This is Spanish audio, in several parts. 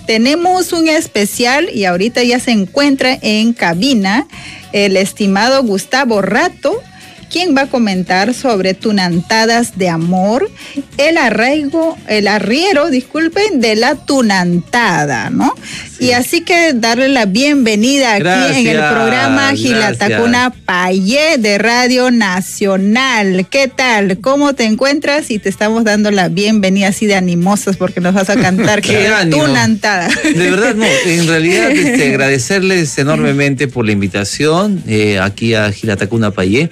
tenemos un especial y ahorita ya se encuentra en cabina el estimado Gustavo Rato, quien va a comentar sobre tunantadas de amor, el arriero, de la tunantada, ¿no? Sí. Y así que darle la bienvenida aquí en el programa Gilatacuna Payé de Radio Nacional. ¿Qué tal? ¿Cómo te encuentras? Y te estamos dando la bienvenida así de animosos porque nos vas a cantar que tunantada. De verdad, no, en realidad agradecerles enormemente por la invitación aquí a Gilatacuna Payé.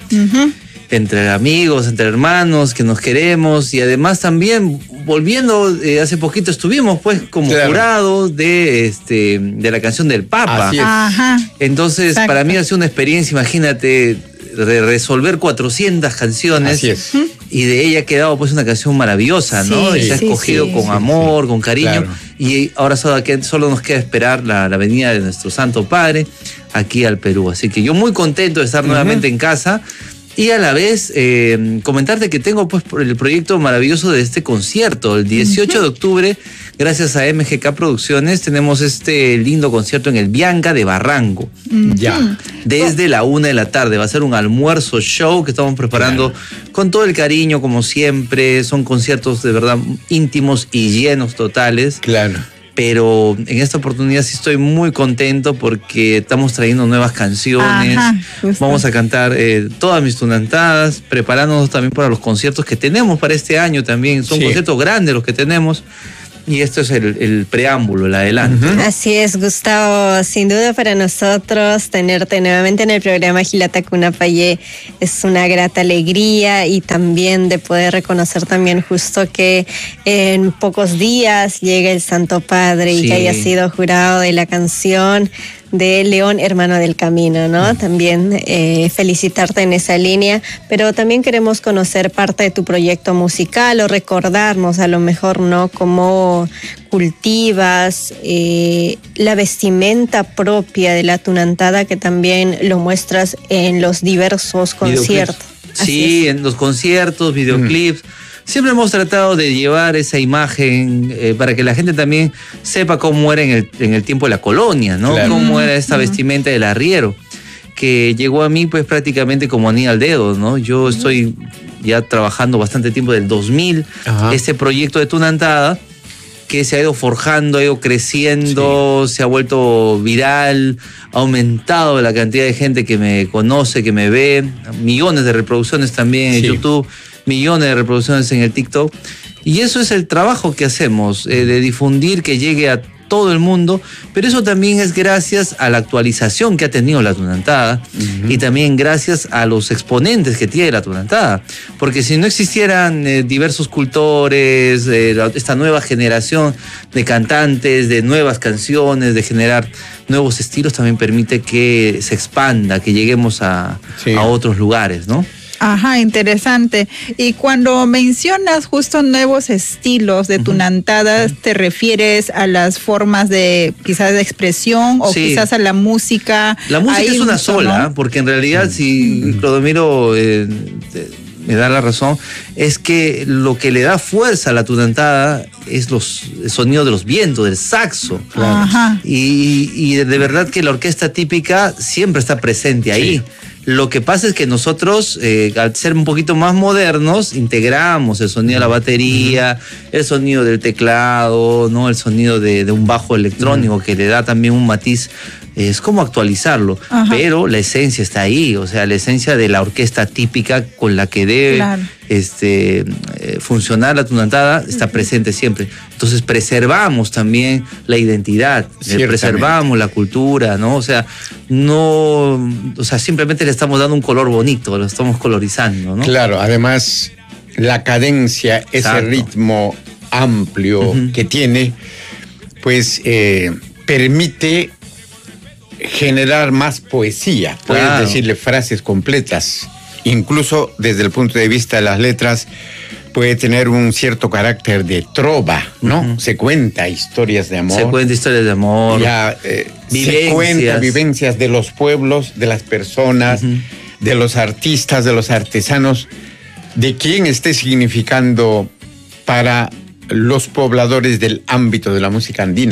Entre amigos, entre hermanos que nos queremos, y además también volviendo, hace poquito estuvimos pues como jurado de la canción del Papa. Ajá. Entonces, exacto, para mí ha sido una experiencia, imagínate, de resolver 400 canciones. Así es. Y de ella ha quedado pues una canción maravillosa, ¿no? Sí, y se ha escogido con amor, con cariño. Claro. Y ahora solo nos queda esperar la venida de nuestro Santo Padre aquí al Perú. Así que yo muy contento de estar nuevamente en casa. Y a la vez comentarte que tengo pues el proyecto maravilloso de este concierto. El 18 de octubre, gracias a MGK Producciones, tenemos este lindo concierto en el Bianca de Barranco. Ya. Desde la 1 de la tarde. Va a ser un almuerzo show que estamos preparando con todo el cariño, como siempre. Son conciertos de verdad íntimos y llenos totales. Claro. Pero en esta oportunidad sí estoy muy contento porque estamos trayendo nuevas canciones. Ajá, vamos a cantar todas mis tunantadas, preparándonos también para los conciertos que tenemos para este año también. Son conciertos grandes los que tenemos. Y esto es el preámbulo, el adelanto, ¿no? Así es, Gustavo. Sin duda para nosotros tenerte nuevamente en el programa Gilatacuna Payé es una grata alegría, y también de poder reconocer también justo que en pocos días llega el Santo Padre y que haya sido jurado de la canción de León, hermano del camino, ¿no? También felicitarte en esa línea, pero también queremos conocer parte de tu proyecto musical o recordarnos a lo mejor, ¿no?, cómo cultivas la vestimenta propia de la tunantada, que también lo muestras en los diversos conciertos. Sí, en los conciertos, videoclips. Siempre hemos tratado de llevar esa imagen para que la gente también sepa cómo era en el tiempo de la colonia, ¿no? Claro. Cómo era esta vestimenta del arriero, que llegó a mí pues prácticamente como anillo al dedo, ¿no? Yo estoy ya trabajando bastante tiempo, del 2000, este proyecto de tunantada, que se ha ido forjando, ha ido creciendo, se ha vuelto viral, ha aumentado la cantidad de gente que me conoce, que me ve, millones de reproducciones también en YouTube, millones de reproducciones en el TikTok. Y eso es el trabajo que hacemos, de difundir, que llegue a todo el mundo, pero eso también es gracias a la actualización que ha tenido la tunantada y también gracias a los exponentes que tiene la tunantada, porque si no existieran diversos cultores, esta nueva generación de cantantes, de nuevas canciones, de generar nuevos estilos, también permite que se expanda, que lleguemos a otros lugares, ¿no? Ajá, interesante. Y cuando mencionas justo nuevos estilos de tunantadas, ¿te refieres a las formas de quizás de expresión o quizás a la música? La música es una sola, ¿no? Porque en realidad si Clodomiro me da la razón, es que lo que le da fuerza a la tunantada es el sonido de los vientos, del saxo. Claro. Y de verdad que la orquesta típica siempre está presente ahí. Lo que pasa es que nosotros, al ser un poquito más modernos, integramos el sonido de la batería, el sonido del teclado, ¿no? El sonido de un bajo electrónico que le da también un matiz. Es como actualizarlo, pero la esencia está ahí, o sea, la esencia de la orquesta típica con la que debe funcionar la tunantada está presente siempre. Entonces preservamos también la identidad, preservamos la cultura, ¿no? O sea, simplemente le estamos dando un color bonito, lo estamos colorizando, ¿no? Claro, además la cadencia, ese ritmo amplio que tiene, pues permite generar más poesía. Puedes decirle frases completas. Incluso desde el punto de vista de las letras, puede tener un cierto carácter de trova, ¿no? Se cuenta historias de amor. Se cuenta historias de amor. Ya, se cuenta vivencias de los pueblos, de las personas, de los artistas, de los artesanos, de quien esté significando para los pobladores del ámbito de la música andina.